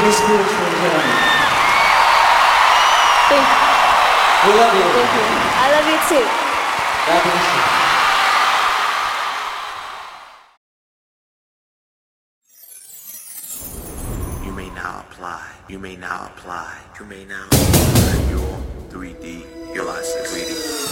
Britney Spears for Jeremy. Thank you. We love you. Thank you. I love you too. God bless you. You may now apply. You may now apply. You may now apply your 3D, your license 3D.